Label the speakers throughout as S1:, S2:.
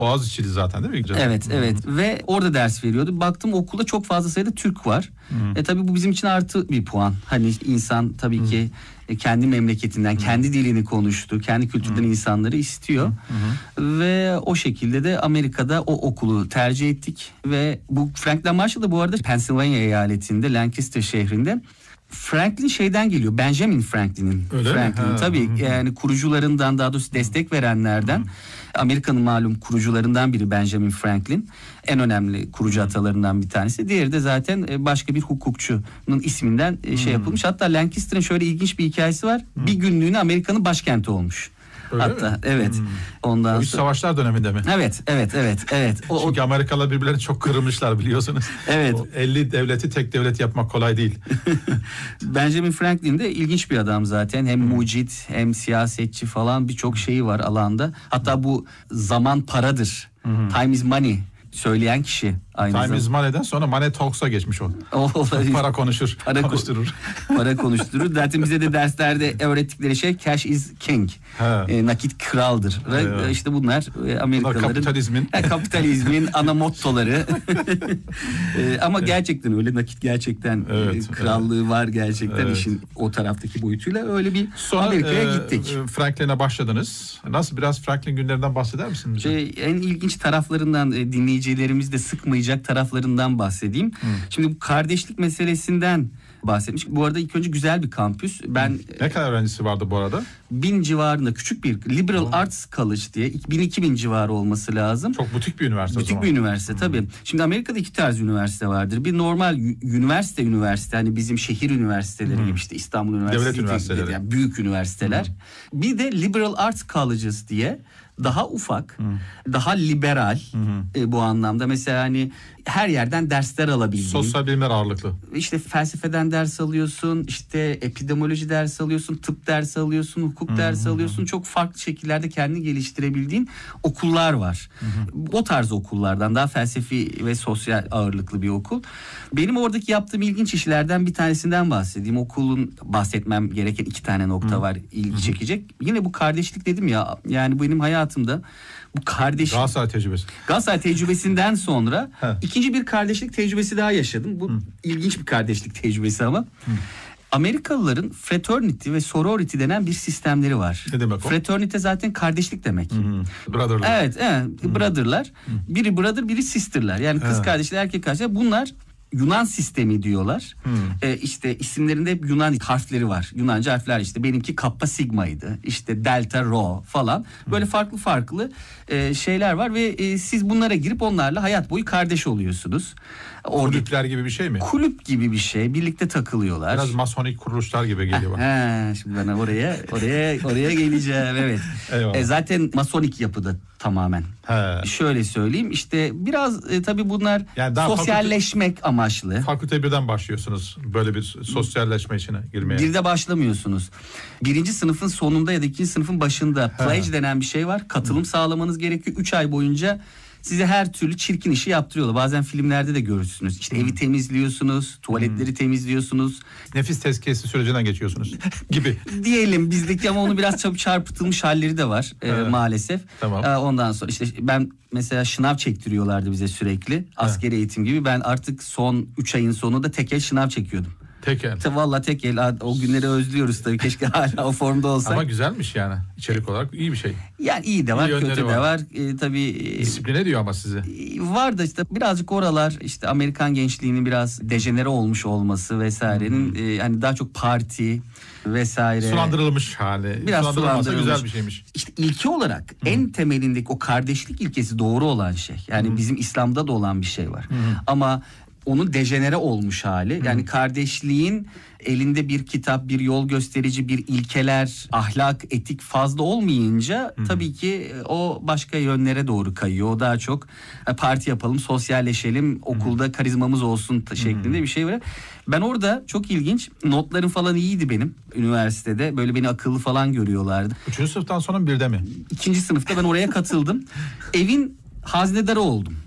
S1: Boğaziçi'li zaten değil mi?
S2: Evet, evet. Ve orada ders veriyordu. Baktım okulda çok fazla sayıda Türk var. Tabii bu bizim için artı bir puan. Hani insan tabii ki kendi memleketinden, kendi dilini konuştu, kendi kültürden insanları istiyor. Ve o şekilde de Amerika'da o okulu tercih ettik. Ve bu Franklin Marshall da bu arada Pennsylvania eyaletinde, Lancaster şehrinde. Franklin şeyden geliyor. Benjamin Franklin'in. Franklin tabii yani kurucularından, daha doğrusu destek verenlerden. Amerika'nın malum kurucularından biri Benjamin Franklin. En önemli kurucu atalarından bir tanesi. Diğeri de zaten başka bir hukukçunun isminden şey yapılmış. Hatta Lancaster'ın şöyle ilginç bir hikayesi var. Bir günlüğüne Amerika'nın başkenti olmuş.
S1: Öyle
S2: hatta
S1: mi?
S2: Evet. Ondan
S1: o iç savaşlar döneminde mi?
S2: Evet.
S1: Çünkü Amerikalılar birbirlerini çok kırmışlar biliyorsunuz.
S2: Evet.
S1: O 50 devleti tek devlet yapmak kolay değil.
S2: Benjamin Franklin de ilginç bir adam zaten. Hem mucit hem siyasetçi falan, birçok şeyi var alanda. Hatta bu zaman paradır. Time is money söyleyen kişi aynı zamanda.
S1: Time is money'den sonra money talks'a geçmiş o. Para konuşur. Konuşturur.
S2: Para konuşturur. Zaten bize de derslerde öğrettikleri şey cash is king. Nakit kraldır. Evet. İşte bunlar Amerikalıların kapitalizmin ana mottoları. Ama gerçekten öyle, nakit gerçekten krallığı var gerçekten işin o taraftaki boyutuyla. Öyle bir sonra, Amerika'ya gittik.
S1: Franklin'e başladınız. Nasıl, biraz Franklin günlerinden bahseder misiniz?
S2: En ilginç taraflarından, dinleyicilerimiz de sıkmayacak taraflarından bahsedeyim. Şimdi bu kardeşlik meselesinden bahsetmiş. Bu arada ilk önce güzel bir kampüs.
S1: Ne kadar öğrencisi vardı bu arada?
S2: 1000 civarında, küçük bir Liberal Arts College diye 1000-2000 civarı olması lazım.
S1: Çok butik bir üniversite.
S2: Butik bir üniversite tabii. Şimdi Amerika'da iki tarz üniversite vardır. Bir normal üniversite hani bizim şehir üniversiteleri gibi, işte İstanbul Üniversitesi,
S1: devlet üniversiteleri,
S2: yani büyük üniversiteler. Bir de Liberal Arts Colleges diye daha ufak, daha liberal bu anlamda. Mesela hani her yerden dersler alabildiğin.
S1: Sosyal bilimler ağırlıklı.
S2: İşte felsefeden ders alıyorsun, işte epidemioloji ders alıyorsun, tıp dersi alıyorsun, hukuk dersi alıyorsun. Çok farklı şekillerde kendini geliştirebildiğin okullar var. O tarz okullardan, daha felsefi ve sosyal ağırlıklı bir okul. Benim oradaki yaptığım ilginç işlerden bir tanesinden bahsedeyim. Okulun bahsetmem gereken 2 tane nokta var ilgi çekecek. Yine bu kardeşlik dedim ya, yani benim hayatımda bu kardeşlik... Galatasaray tecrübesinden sonra ikinci bir kardeşlik tecrübesi daha yaşadım. Bu ilginç bir kardeşlik tecrübesi ama. Amerikalıların fraternity ve sorority denen bir sistemleri var.
S1: Ne demek o?
S2: Fraternity zaten kardeşlik demek.
S1: Brotherlar.
S2: Evet. Brotherlar. Biri brother, biri sisterlar. Yani kız kardeşler, erkek kardeşler. Bunlar Yunan sistemi diyorlar. İşte isimlerinde hep Yunan harfleri var. Yunanca harfler, işte benimki Kappa Sigma'ydı. İşte Delta Rho falan. Böyle farklı farklı şeyler var ve siz bunlara girip onlarla hayat boyu kardeş oluyorsunuz.
S1: Kulüpler gibi bir şey mi?
S2: Kulüp gibi bir şey. Birlikte takılıyorlar.
S1: Biraz masonik kuruluşlar gibi geliyor.
S2: Şimdi ben oraya geleceğim. Evet. Zaten masonik yapıda tamamen. Şöyle söyleyeyim, işte biraz tabii bunlar yani sosyalleşmek amaçlı.
S1: Fakülte birden başlıyorsunuz böyle bir sosyalleşme içine girmeye.
S2: Bir de başlamıyorsunuz. 1. sınıfın sonunda ya da 2. sınıfın başında pledge denen bir şey var. Katılım sağlamanız gerekiyor. 3 ay boyunca size her türlü çirkin işi yaptırıyorlar. Bazen filmlerde de görürsünüz. İşte evi temizliyorsunuz, tuvaletleri temizliyorsunuz.
S1: Nefis tezkiyesi sürecinden geçiyorsunuz gibi.
S2: Diyelim bizdeki, ama onu biraz çarpıtılmış halleri de var maalesef.
S1: Tamam.
S2: Ondan sonra işte ben mesela şınav çektiriyorlardı bize sürekli. Askeri eğitim gibi. Ben artık son 3 ayın sonunda tek el şınav çekiyordum.
S1: Tek el.
S2: Vallahi tek el. O günleri özlüyoruz tabii. Keşke hala o formda olsak.
S1: Ama güzelmiş yani. İçerik olarak iyi bir şey.
S2: Yani iyi de var, kötü de var. Tabii.
S1: Disipline ediyor ama sizi.
S2: Var da işte birazcık oralar, işte Amerikan gençliğinin biraz dejenere olmuş olması vesairenin hani daha çok parti vesaire.
S1: Sulandırılmış hali.
S2: Biraz
S1: sulandırılması güzel bir şeymiş.
S2: İşte ilke olarak en temelindeki o kardeşlik ilkesi doğru olan şey. Yani bizim İslam'da da olan bir şey var. Ama onun dejenere olmuş hali, yani kardeşliğin elinde bir kitap, bir yol gösterici, bir ilkeler, ahlak, etik fazla olmayınca tabii ki o başka yönlere doğru kayıyor. O daha çok parti yapalım, sosyalleşelim, okulda karizmamız olsun şeklinde bir şey var. Ben orada çok ilginç, notlarım falan iyiydi benim üniversitede. Böyle beni akıllı falan görüyorlardı.
S1: 3. sınıftan sonra 1'de mi?
S2: 2. sınıfta ben oraya katıldım. Evin haznedarı oldum.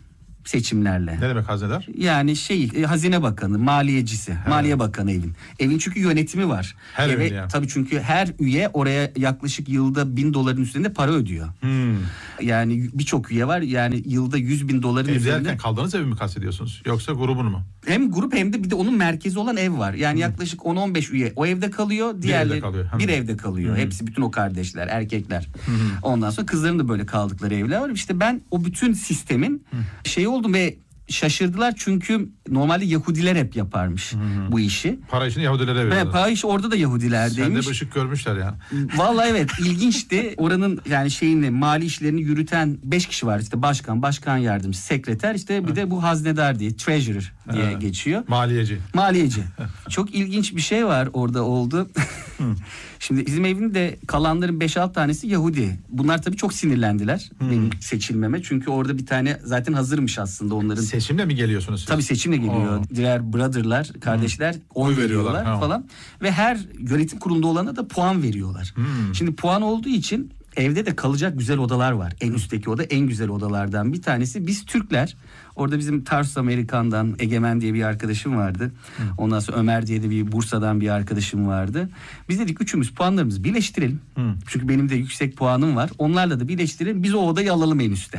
S2: seçimlerle.
S1: Ne demek hazinedar?
S2: Yani Hazine Bakanı, maliyecisi, Maliye Bakanı evin. Evin çünkü yönetimi var.
S1: Her evin yani.
S2: Tabii çünkü her üye oraya yaklaşık yılda $1.000 üstünde para ödüyor. Yani birçok üye var. Yani yılda $100.000 üzerinde.
S1: Evdeyken kaldığınız evi mi kastediyorsunuz? Yoksa grubunu mu?
S2: Hem grup hem de bir de onun merkezi olan ev var. Yani yaklaşık 10-15 üye o evde kalıyor. Diğerleri bir evde kalıyor. Hepsi bütün o kardeşler, erkekler. Ondan sonra kızların da böyle kaldıkları evler var. İşte ben o bütün sistemin oldum ve şaşırdılar çünkü normalde Yahudiler hep yaparmış bu işi.
S1: Para işini Yahudilere veriyorlar.
S2: Para işi orada da Yahudilerdeymiş.
S1: Sen de bir ışık görmüşler yani.
S2: Vallahi evet, ilginçti. Oranın yani mali işlerini yürüten 5 kişi var. İşte başkan yardımcısı, sekreter, işte bir de bu haznedar diye, treasurer diye geçiyor. Maliyeci. Çok ilginç bir şey var orada oldu. Şimdi bizim evin de kalanların 5-6 tanesi Yahudi. Bunlar tabii çok sinirlendiler benim seçilmeme. Çünkü orada bir tane zaten hazırmış aslında onların.
S1: Seçimle mi geliyorsunuz siz?
S2: Tabii seçimle geliyor. Diğer brotherlar, kardeşler oy veriyorlar falan. Ve her yönetim kurulunda olana da puan veriyorlar. Şimdi puan olduğu için evde de kalacak güzel odalar var. En üstteki oda en güzel odalardan bir tanesi. Biz Türkler, orada bizim Tarsus Amerikan'dan Egemen diye bir arkadaşım vardı. Ondan sonra Ömer diye de bir Bursa'dan bir arkadaşım vardı. Biz dedik üçümüz puanlarımızı birleştirelim. Çünkü benim de yüksek puanım var. Onlarla da birleştirelim. Biz o odayı alalım en üstte.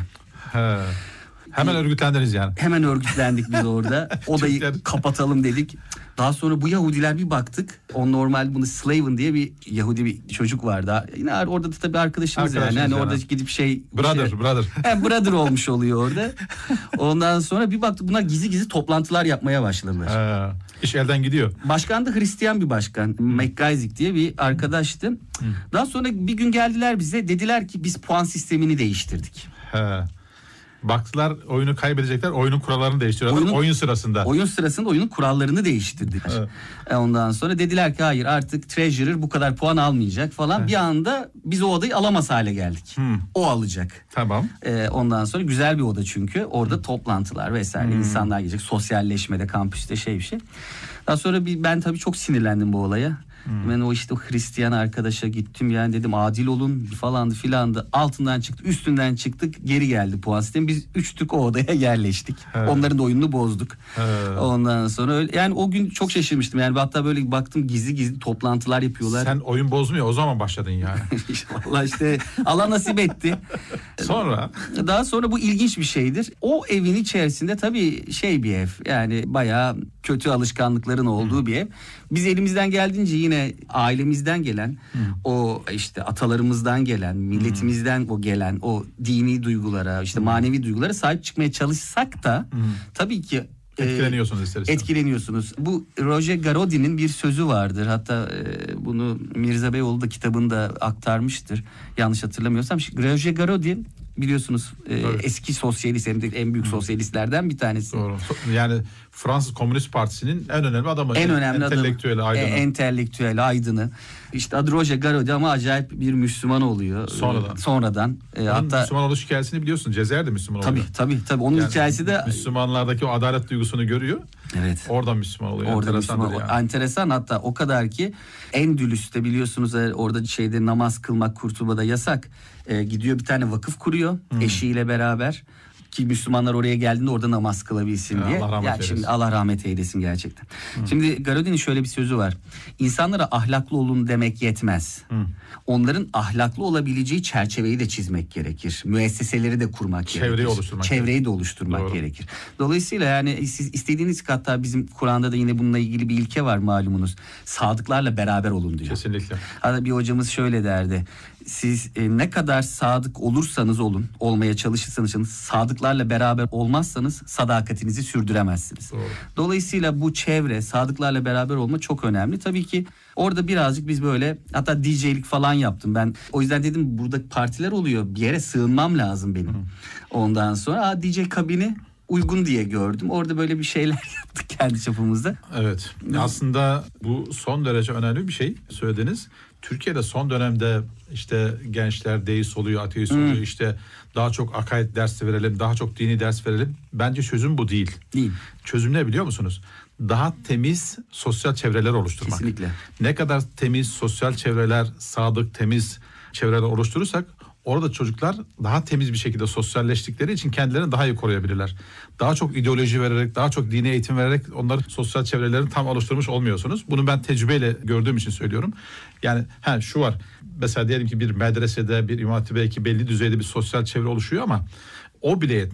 S1: Hemen örgütlendiniz yani.
S2: Hemen örgütlendik biz orada. Odayı kapatalım dedik. Daha sonra bu Yahudiler bir baktık. O normal bunu Slaven diye bir Yahudi bir çocuk vardı. Yine orada da tabii arkadaşımız yani. Yani orada gidip brother olmuş oluyor orada. Ondan sonra bir baktık bunlar gizli toplantılar yapmaya başladılar.
S1: İş elden gidiyor.
S2: Başkan da Hristiyan bir başkan. McGuyzik diye bir arkadaştı. Daha sonra bir gün geldiler bize. Dediler ki biz puan sistemini değiştirdik.
S1: Baktılar oyunu kaybedecekler, oyunun kurallarını değiştiriyorlar. Oyun sırasında
S2: oyunun kurallarını değiştirdiler. Ondan sonra dediler ki hayır, artık treasurer bu kadar puan almayacak falan. Bir anda biz o odayı alamaz hale geldik. O alacak.
S1: Tamam.
S2: Ondan sonra güzel bir oda çünkü. Orada toplantılar vesaire, insanlar gelecek. Sosyalleşmede, kampüste bir şey. Daha sonra ben tabii çok sinirlendim bu olaya. Ben o Hristiyan arkadaşa gittim, yani dedim adil olun falandı filandı. Altından çıktı, üstünden çıktık, geri geldi puan sistemi. Biz 3 Türk o odaya yerleştik. Onların da oyununu bozduk. Ondan sonra öyle, yani o gün çok şaşırmıştım. Yani hatta böyle baktım gizli toplantılar yapıyorlar.
S1: Sen oyun bozmuyor, o zaman başladın yani.
S2: Vallahi Allah nasip etti. Daha sonra bu ilginç bir şeydir. O evin içerisinde tabii bir ev. Yani bayağı kötü alışkanlıkların olduğu bir ev. Biz elimizden geldiğince yine ailemizden gelen, o atalarımızdan gelen, milletimizden o gelen o dini duygulara, manevi duygulara sahip çıkmaya çalışsak da tabii ki
S1: etkileniyorsunuz isterseniz.
S2: Etkileniyorsunuz. Bu Roger Garaudy'nin bir sözü vardır. Hatta bunu Mirza Beyoğlu da kitabında aktarmıştır. Yanlış hatırlamıyorsam. Roger Garaudy biliyorsunuz eski sosyalist, hem de en büyük sosyalistlerden bir tanesi.
S1: Doğru. Yani Fransız Komünist Partisi'nin en önemli adamı.
S2: En önemli
S1: entelektüel
S2: adamı. Entelektüel aydını. Adı Roger Garaudy ama acayip bir Müslüman oluyor. Sonradan.
S1: Hatta Müslüman oluş hikayesini biliyorsun. Cezayir'de Müslüman oluyor.
S2: Tabii. Onun hikayesi de
S1: Müslümanlardaki o adalet duygusunu görüyor.
S2: Evet.
S1: Oradan Müslüman oluyor.
S2: Enteresan, hatta o kadar ki Endülüs'te biliyorsunuz orada namaz kılmak Kurtuba'da yasak. Gidiyor bir tane vakıf kuruyor eşiyle beraber. Ki Müslümanlar oraya geldiğinde orada namaz kılabilsin diye. Allah rahmet eylesin gerçekten. Şimdi Garaudy'nin şöyle bir sözü var. İnsanlara ahlaklı olun demek yetmez. Onların ahlaklı olabileceği çerçeveyi de çizmek gerekir. Müesseseleri de kurmak gerekir. Çevreyi de oluşturmak gerekir. Dolayısıyla yani siz istediğiniz, hatta bizim Kur'an'da da yine bununla ilgili bir ilke var malumunuz. Sadıklarla beraber olun diyor.
S1: Kesinlikle.
S2: Hatta bir hocamız şöyle derdi. Siz ne kadar sadık olursanız olun, olmaya çalışırsanız, sadıklarla beraber olmazsanız sadakatinizi sürdüremezsiniz.
S1: Doğru.
S2: Dolayısıyla bu çevre, sadıklarla beraber olma çok önemli. Tabii ki orada birazcık biz böyle, hatta DJ'lik falan yaptım ben. O yüzden dedim burada partiler oluyor, bir yere sığınmam lazım benim. Ondan sonra DJ kabini uygun diye gördüm. Orada böyle bir şeyler yaptık kendi çapımızda.
S1: Evet. Aslında bu son derece önemli bir şey söylediniz. Türkiye'de son dönemde gençler deist oluyor, ateist oluyor, daha çok akaid dersi verelim, daha çok dini ders verelim. Bence çözüm bu değil. Çözüm ne biliyor musunuz? Daha temiz sosyal çevreler oluşturmak.
S2: Kesinlikle.
S1: Ne kadar temiz sosyal çevreler, sadık, temiz çevreler oluşturursak orada çocuklar daha temiz bir şekilde sosyalleştikleri için kendilerini daha iyi koruyabilirler. Daha çok ideoloji vererek, daha çok dini eğitim vererek onları sosyal çevrelerini tam oluşturmuş olmuyorsunuz. Bunu ben tecrübeyle gördüğüm için söylüyorum. Yani şu var. Mesela diyelim ki bir medresede, bir İmam Hatip belki belli düzeyde bir sosyal çevre oluşuyor ama o bile yetmez.